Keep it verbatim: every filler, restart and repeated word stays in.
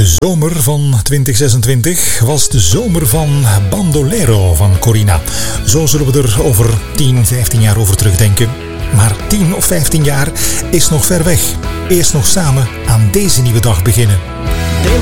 De zomer van twintig zesentwintig was de zomer van Bandolero van Corina. Zo zullen we er over tien, vijftien jaar over terugdenken. Maar tien of vijftien jaar is nog ver weg. Eerst nog samen aan deze nieuwe dag beginnen.